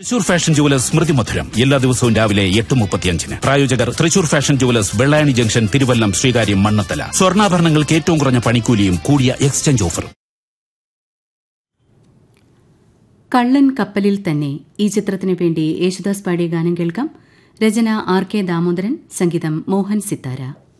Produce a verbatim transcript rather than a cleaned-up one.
Thrissur fashion jewellers സ്മൃതി മധുരം എല്ലാ ദിവസവും രാവിലെ എട്ട് മുപ്പത്തിയഞ്ചിന്. പ്രായോജകർ Thrissur fashion jewellers, Vellayani junction, Thiruvallam, Sreekaryam, Mannathala. സ്വർണ്ണാഭരണങ്ങൾക്ക് ഏറ്റവും കുറഞ്ഞ പണിക്കൂലിയും കൂടിയ എക്സ്ചേഞ്ച് ഓഫറും. കള്ളൻ കപ്പലിൽ തന്നെ ഈ ചിത്രത്തിനു വേണ്ടി യേശുദാസ് പാടിയ ഗാനം കേൾക്കാം. രചന ആർ കെ ദാമോദരൻ, സംഗീതം മോഹൻ സിത്താര.